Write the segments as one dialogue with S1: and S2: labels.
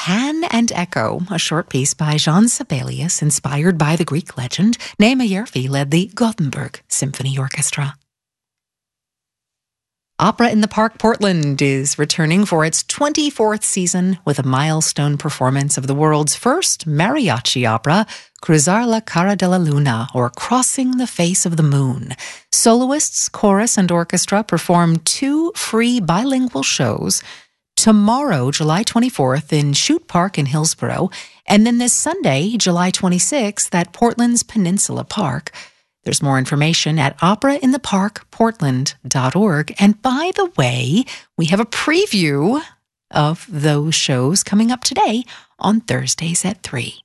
S1: Pan and Echo, a short piece by Jean Sibelius inspired by the Greek legend. Naima Yerfi led the Gothenburg Symphony Orchestra. Opera in the Park Portland is returning for its 24th season with a milestone performance of the world's first mariachi opera, Cruzar la Cara de la Luna, or Crossing the Face of the Moon. Soloists, chorus, and orchestra perform 2 free bilingual shows tomorrow, July 24th, in Chute Park in Hillsborough, and then this Sunday, July 26th, at Portland's Peninsula Park. There's more information at operaintheparkportland.org. And by the way, we have a preview of those shows coming up today on Thursdays at 3.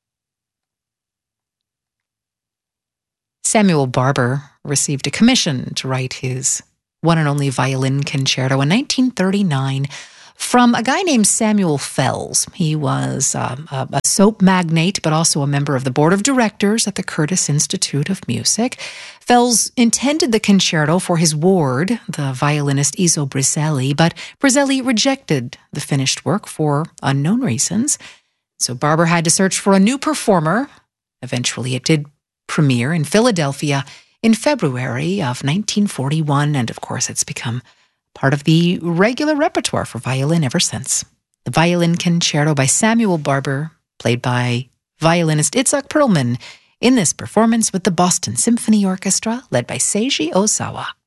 S1: Samuel Barber received a commission to write his one and only violin concerto in 1939 from a guy named Samuel Fells. He was a soap magnate, but also a member of the board of directors at the Curtis Institute of Music. Fells intended the concerto for his ward, the violinist Iso Briselli, but Briselli rejected the finished work for unknown reasons. So Barber had to search for a new performer. Eventually it did premiere in Philadelphia in February of 1941, and of course it's become part of the regular repertoire for violin ever since. The Violin Concerto by Samuel Barber, played by violinist Itzhak Perlman, in this performance with the Boston Symphony Orchestra, led by Seiji Ozawa.